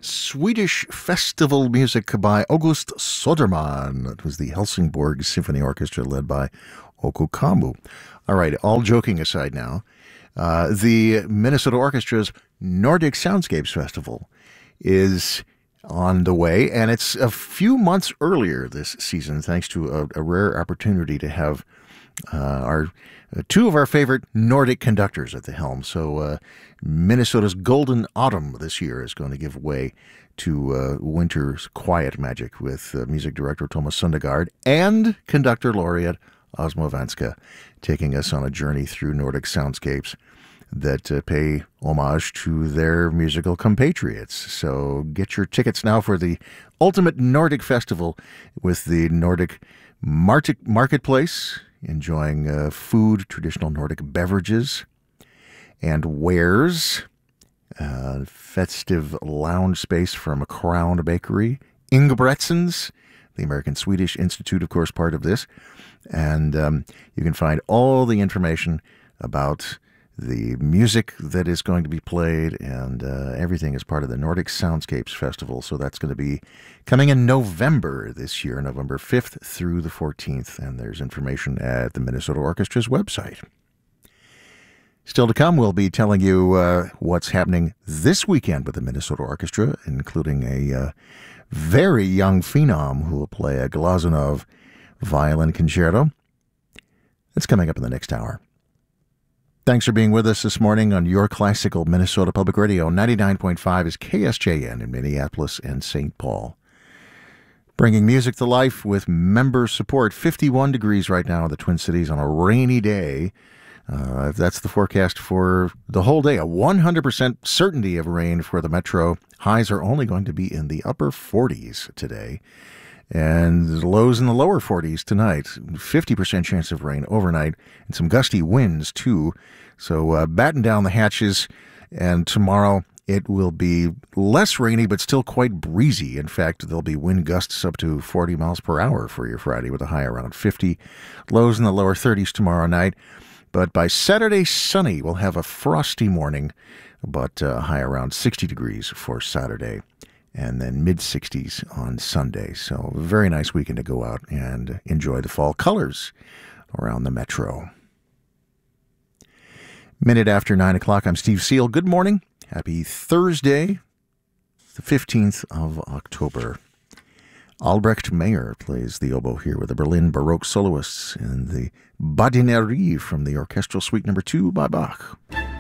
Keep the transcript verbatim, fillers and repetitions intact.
Swedish festival music by August Söderman. It was the Helsingborg Symphony Orchestra led by Ouko Kammu. All right, all joking aside now, uh, the Minnesota Orchestra's Nordic Soundscapes Festival is on the way, and it's a few months earlier this season, thanks to a, a rare opportunity to have uh, our uh, two of our favorite Nordic conductors at the helm. So uh, Minnesota's Golden Autumn this year is going to give way to uh, winter's quiet magic with uh, music director Thomas Sundegard and conductor laureate Osmo Vanska taking us on a journey through Nordic soundscapes that uh, pay homage to their musical compatriots. So get your tickets now for the ultimate Nordic festival with the Nordic Marti- Marketplace, enjoying uh, food, traditional Nordic beverages, and wares, uh, festive lounge space from a Crown Bakery, Ingebrigtsens, the American-Swedish Institute, of course, part of this. And um, you can find all the information about the music that is going to be played, and uh, everything is part of the Nordic Soundscapes Festival. So that's going to be coming in November this year, November fifth through the fourteenth, and there's information at the Minnesota Orchestra's website. Still to come, we'll be telling you uh, what's happening this weekend with the Minnesota Orchestra, including a uh, very young phenom who will play a Glazunov violin concerto. That's coming up in the next hour. Thanks for being with us this morning on Your Classical Minnesota Public Radio. ninety-nine point five is K S J N in Minneapolis and Saint Paul. Bringing music to life with member support. fifty-one degrees right now in the Twin Cities on a rainy day. Uh, that's the forecast for the whole day. A one hundred percent certainty of rain for the metro. Highs are only going to be in the upper forties today. And lows in the lower forties tonight. fifty percent chance of rain overnight, and some gusty winds, too. So uh, batten down the hatches, and tomorrow it will be less rainy, but still quite breezy. In fact, there'll be wind gusts up to forty miles per hour for your Friday, with a high around fifty. Lows in the lower thirties tomorrow night. But by Saturday, sunny. We'll have a frosty morning, but uh, high around sixty degrees for Saturday. And then mid-sixties on Sunday. So a very nice weekend to go out and enjoy the fall colors around the metro. Minute after nine o'clock, I'm Steve Seal. Good morning. Happy Thursday, the fifteenth of October. Albrecht Meyer plays the oboe here with the Berlin Baroque soloists in the Badinerie from the Orchestral Suite number two by Bach.